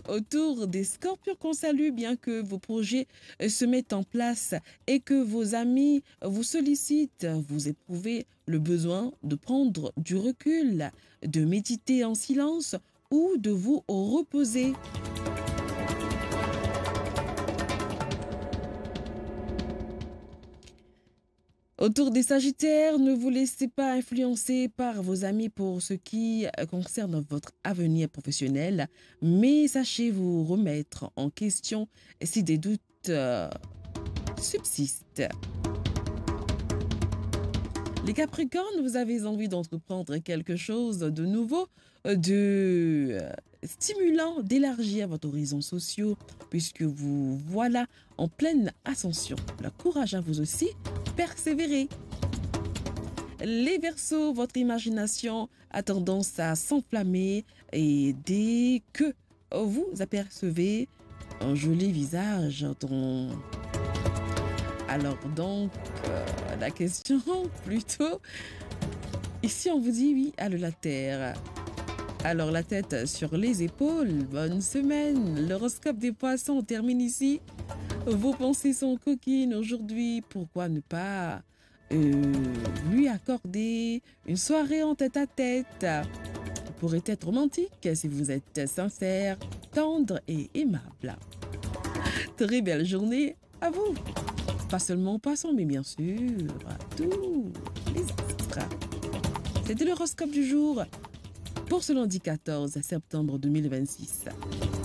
Autour des scorpions qu'on salue, bien que vos projets se mettent en place et que vos amis vous sollicitent, vous éprouvez le besoin de prendre du recul, de méditer en silence ou de vous reposer. Autour des Sagittaires, ne vous laissez pas influencer par vos amis pour ce qui concerne votre avenir professionnel, mais sachez vous remettre en question si des doutes subsistent. Les Capricornes, vous avez envie d'entreprendre quelque chose de nouveau, de stimulant, d'élargir votre horizon social, puisque vous voilà en pleine ascension. Le courage à vous aussi, persévérer. Les Verseaux, votre imagination a tendance à s'enflammer et dès que vous apercevez un joli visage dont... Alors donc, la question plutôt, ici on vous dit oui à la terre. Alors la tête sur les épaules, bonne semaine. L'horoscope des poissons termine ici. Vos pensées sont coquines aujourd'hui, pourquoi ne pas lui accorder une soirée en tête-à-tête. Pourrait être romantique si vous êtes sincère, tendre et aimable. Très belle journée à vous. Pas seulement aux poissons, mais bien sûr à tous les astres. C'était l'horoscope du jour pour ce lundi 14 septembre 2026.